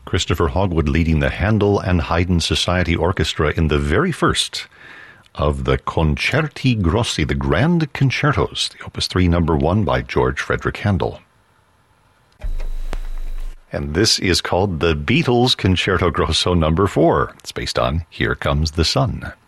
Christopher Hogwood leading the Handel and Haydn Society Orchestra in the very first of the Concerti Grossi, the Grand Concertos, the Opus 3 number 1 by George Frederick Handel. And this is called the Beatles Concerto Grosso number 4. It's based on Here Comes the Sun.